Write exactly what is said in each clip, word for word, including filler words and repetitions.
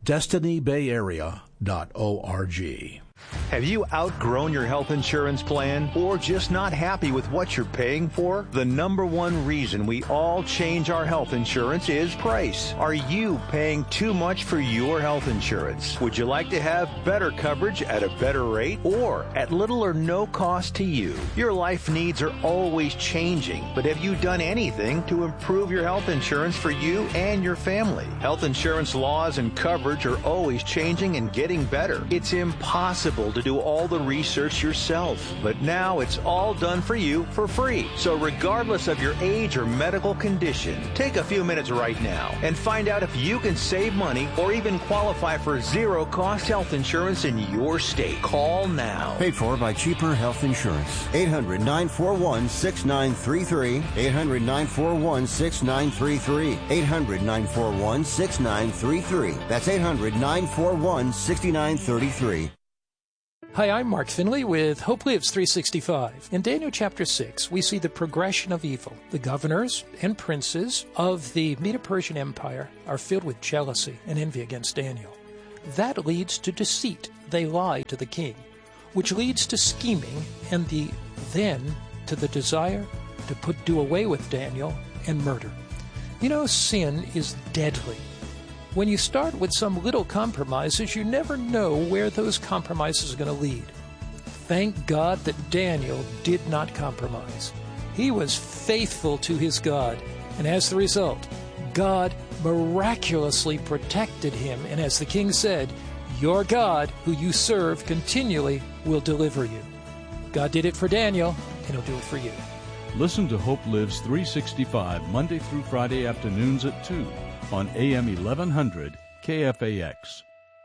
destiny bay area dot org. Have you outgrown your health insurance plan or just not happy with what you're paying for? The number one reason we all change our health insurance is price. Are you paying too much for your health insurance? Would you like to have better coverage at a better rate or at little or no cost to you? Your life needs are always changing, but have you done anything to improve your health insurance for you and your family? Health insurance laws and coverage are always changing and getting better. It's impossible to do all the research yourself, but now it's all done for you for free. So regardless of your age or medical condition, take a few minutes right now and find out if you can save money or even qualify for zero-cost health insurance in your state. Call now. Paid for by Cheaper Health Insurance. eight hundred, nine four one, six nine three three. eight hundred, nine four one, six nine three three. eight hundred, nine four one, six nine three three. That's eight hundred, nine four one, six nine three three. Hi, I'm Mark Finley with Hope Lives three sixty-five. In Daniel chapter six, we see the progression of evil. The governors and princes of the Medo-Persian Empire are filled with jealousy and envy against Daniel. That leads to deceit. They lie to the king, which leads to scheming and the then to the desire to put do away with Daniel and murder. You know, sin is deadly. When you start with some little compromises, you never know where those compromises are going to lead. Thank God that Daniel did not compromise. He was faithful to his God, and as the result, God miraculously protected him. And as the king said, your God, who you serve continually, will deliver you. God did it for Daniel, and he'll do it for you. Listen to Hope Lives three sixty-five Monday through Friday afternoons at two on A M eleven hundred K F A X.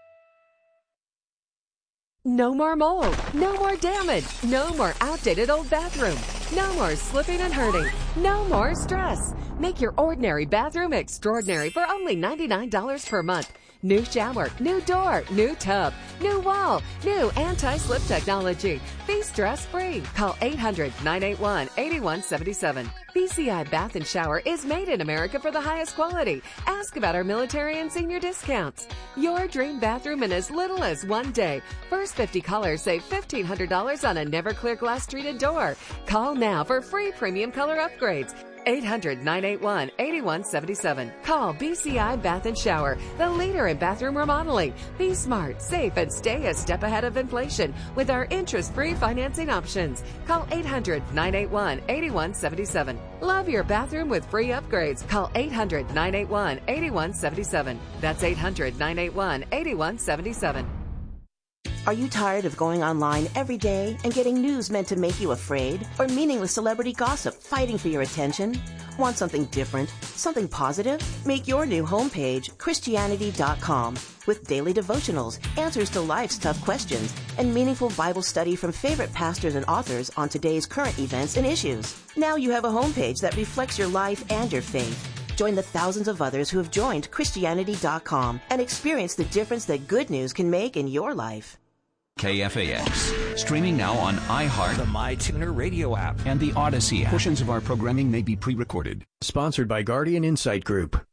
No more mold, no more damage, no more outdated old bathroom, no more slipping and hurting, no more stress. Make your ordinary bathroom extraordinary for only ninety-nine dollars per month. New shower, new door, new tub, new wall, new anti-slip technology. Be stress-free. Call eight hundred, nine eight one, eight one seven seven. B C I Bath and Shower is made in America for the highest quality. Ask about our military and senior discounts. Your dream bathroom in as little as one day. First fifty callers save fifteen hundred dollars on a never clear glass treated door. Call now for free premium color upgrades. eight hundred, nine eight one, eight one seven seven. Call B C I Bath and Shower, the leader in bathroom remodeling. Be smart, safe, and stay a step ahead of inflation with our interest-free financing options. Call eight hundred, nine eight one, eight one seven seven. Love your bathroom with free upgrades. Call eight hundred, nine eight one, eight one seven seven. That's eight hundred, nine eight one, eight one seven seven. Are you tired of going online every day and getting news meant to make you afraid? Or meaningless celebrity gossip fighting for your attention? Want something different? Something positive? Make your new homepage Christianity dot com with daily devotionals, answers to life's tough questions, and meaningful Bible study from favorite pastors and authors on today's current events and issues. Now you have a homepage that reflects your life and your faith. Join the thousands of others who have joined Christianity dot com and experience the difference that good news can make in your life. K F A X. Streaming now on iHeart, the MyTuner radio app, and the Odyssey app. Portions of our programming may be pre-recorded. Sponsored by Guardian Insight Group.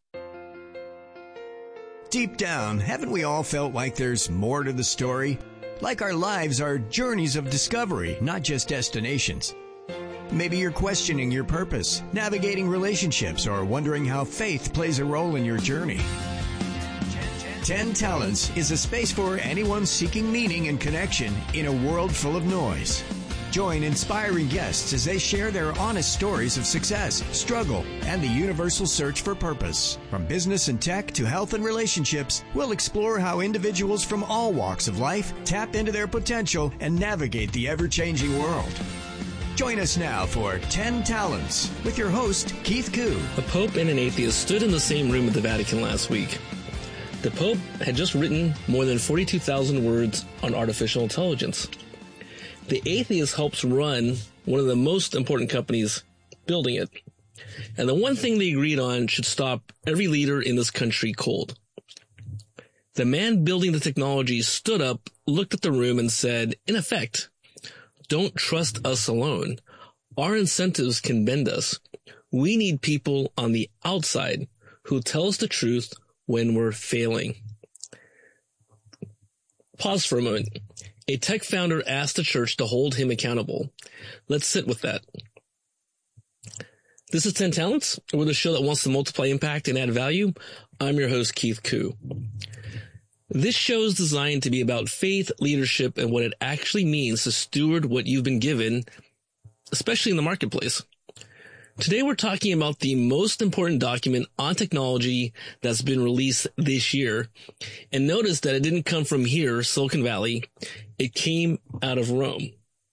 Deep down, haven't we all felt like there's more to the story? Like our lives are journeys of discovery, not just destinations. Maybe you're questioning your purpose, navigating relationships, or wondering how faith plays a role in your journey. Ten Talents is a space for anyone seeking meaning and connection in a world full of noise. Join inspiring guests as they share their honest stories of success, struggle, and the universal search for purpose. From business and tech to health and relationships, we'll explore how individuals from all walks of life tap into their potential and navigate the ever-changing world. Join us now for Ten Talents with your host, Keith Koo. A pope and an atheist stood in the same room at the Vatican last week. The Pope had just written more than forty-two thousand words on artificial intelligence. The atheist helps run one of the most important companies building it. And the one thing they agreed on should stop every leader in this country cold. The man building the technology stood up, looked at the room, and said, in effect, don't trust us alone. Our incentives can bend us. We need people on the outside who tell us the truth when we're failing. pause for a moment. A tech founder asked the church to hold him accountable. Let's sit with that. This is ten Talents. We're the show that wants to multiply impact and add value. I'm your host, Keith Koo. This show is designed to be about faith, leadership, and what it actually means to steward what you've been given, especially in the marketplace. Today, we're talking about the most important document on technology that's been released this year. And notice that it didn't come from here, Silicon Valley. It came out of Rome.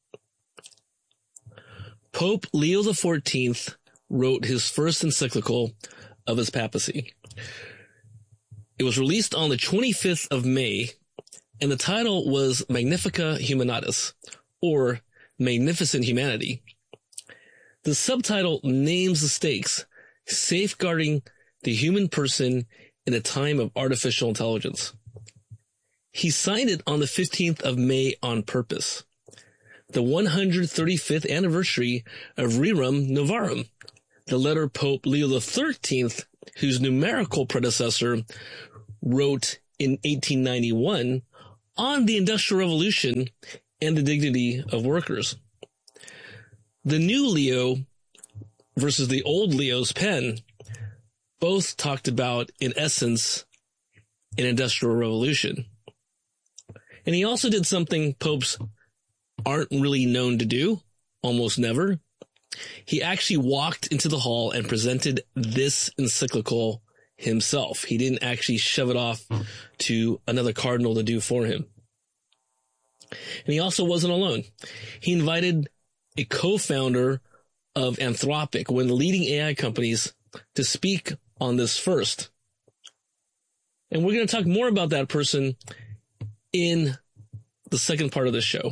Pope Leo the fourteenth wrote his first encyclical of his papacy. It was released on the twenty-fifth of May, and the title was Magnifica Humanatis, or Magnificent Humanity. The subtitle names the stakes, safeguarding the human person in a time of artificial intelligence. He signed it on the fifteenth of May on purpose, the one hundred thirty-fifth anniversary of Rerum Novarum, the letter Pope Leo the thirteenth, whose numerical predecessor, wrote in eighteen ninety-one on the Industrial Revolution and the dignity of workers. The new Leo versus the old Leo's pen both talked about, in essence, an industrial revolution. And he also did something popes aren't really known to do, almost never. He actually walked into the hall and presented this encyclical himself. He didn't actually shove it off to another cardinal to do for him. And he also wasn't alone. He invited a co-founder of Anthropic, one of the leading A I companies, to speak on this first. And we're going to talk more about that person in the second part of the show.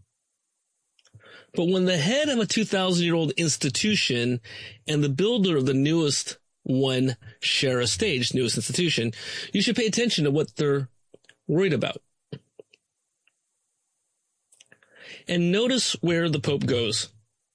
But when the head of a two thousand year old institution and the builder of the newest one share a stage, newest institution, you should pay attention to what they're worried about. And notice where the Pope goes.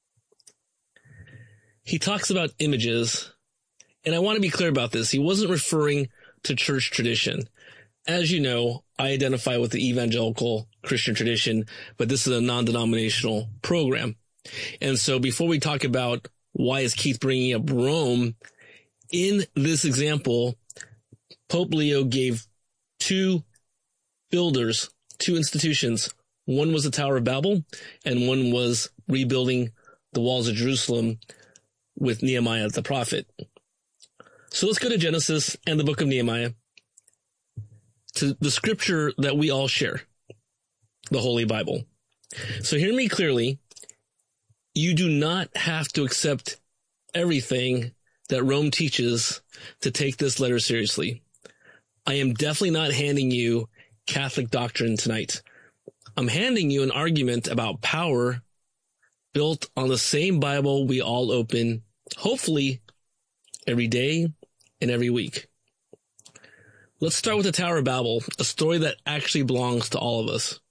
He talks about images, and I want to be clear about this. He wasn't referring to church tradition. As you know, I identify with the evangelical Christian tradition, but this is a non-denominational program. And so before we talk about why is Keith bringing up Rome, in this example, Pope Leo gave two builders, two institutions. One was the Tower of Babel, and one was rebuilding the walls of Jerusalem with Nehemiah the prophet. So let's go to Genesis and the book of Nehemiah, to the scripture that we all share, the Holy Bible. So hear me clearly. You do not have to accept everything that Rome teaches to take this letter seriously. I am definitely not handing you Catholic doctrine tonight. I'm handing you an argument about power built on the same Bible we all open, hopefully every day and every week. Let's start with the Tower of Babel, a story that actually belongs to all of us.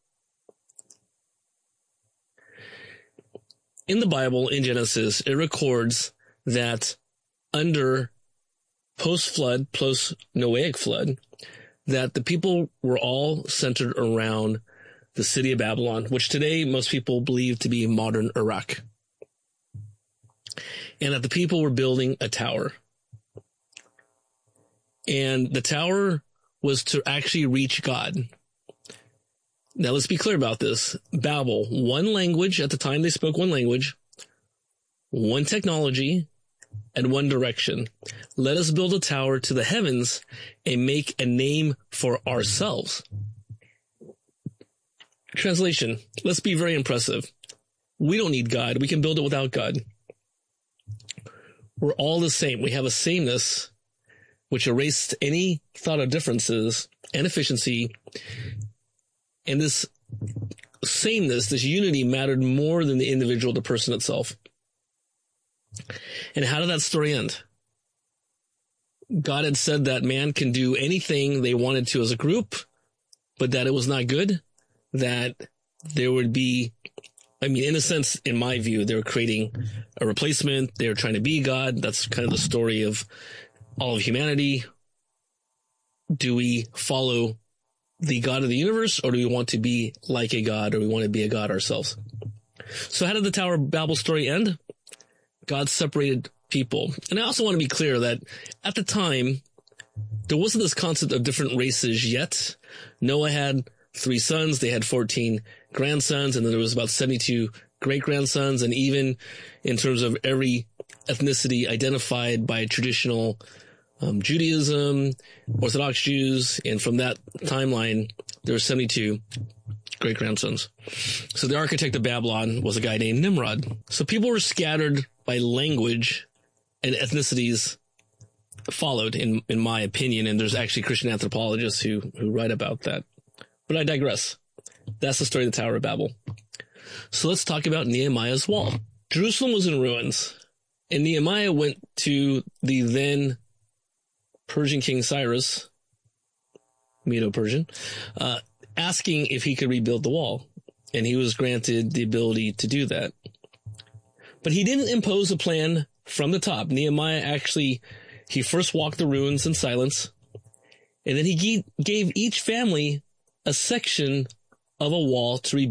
In the Bible, in Genesis, it records that under post-flood, post-Noahic flood, that the people were all centered around the city of Babylon, which today most people believe to be modern Iraq. And that the people were building a tower. And the tower was to actually reach God. Now let's be clear about this. Babel, one language, at the time they spoke one language, one technology, and one direction. Let us build a tower to the heavens and make a name for ourselves. Translation, let's be very impressive. We don't need God. We can build it without God. We're all the same. We have a sameness which erased any thought of differences and efficiency. And this sameness, this unity mattered more than the individual, the person itself. And how did that story end? God had said that man can do anything they wanted to as a group, but that it was not good, that there would be, I mean, in a sense, in my view, they were creating a replacement. They were trying to be God. That's kind of the story of all of humanity. Do we follow the God of the universe, or do we want to be like a God, or we want to be a God ourselves? So how did the Tower of Babel story end? God separated people. And I also want to be clear that at the time, there wasn't this concept of different races yet. Noah had three sons. They had fourteen grandsons, and then there was about seventy-two great-grandsons. And even in terms of every ethnicity identified by traditional um, Judaism, Orthodox Jews, and from that timeline, there were seventy-two great-grandsons. So the architect of Babylon was a guy named Nimrod. So people were scattered by language, and ethnicities followed, in in my opinion, and there's actually Christian anthropologists who who write about that. But I digress. That's the story of the Tower of Babel. So let's talk about Nehemiah's wall. Jerusalem was in ruins, and Nehemiah went to the then Persian King Cyrus, Medo-Persian, uh, asking if he could rebuild the wall, and he was granted the ability to do that. But he didn't impose a plan from the top. Nehemiah actually, he first walked the ruins in silence, and then he gave each family a section of a wall to rebuild.